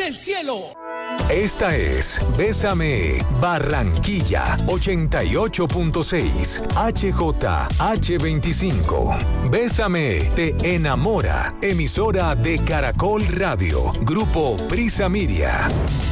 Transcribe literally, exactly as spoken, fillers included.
del cielo. Esta es Bésame Barranquilla ochenta y ocho punto seis H J H veinticinco. Bésame te enamora. Emisora de Caracol Radio. Grupo Prisa Media.